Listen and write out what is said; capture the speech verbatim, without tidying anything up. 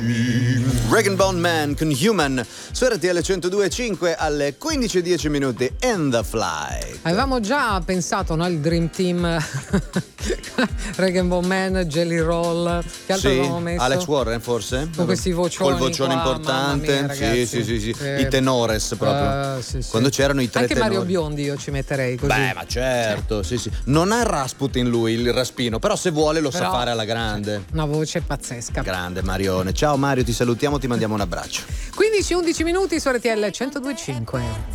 Rag and Bone Man con Human su R T L centodue e cinque alle quindici e dieci minuti in the flight. Avevamo già pensato, no, il Dream Team Rag and Bone Man, Jelly Roll, che altro sì, avevamo messo? Alex Warren forse? Con questi vocioni col vocione qua, importante. mamma mia, ragazzi. sì, sì, sì, sì. Eh, I tenores proprio. uh, sì, sì. Quando c'erano i tre Anche tenori. Mario Biondi io ci metterei così. Beh, ma certo, sì, sì. Non ha il Rasputin lui, il raspino, però se vuole lo Però, sa fare alla grande. Una voce pazzesca. Grande Marione. Ciao Mario, ti salutiamo, ti mandiamo un abbraccio. quindici undici minuti su R T L centodue e cinque.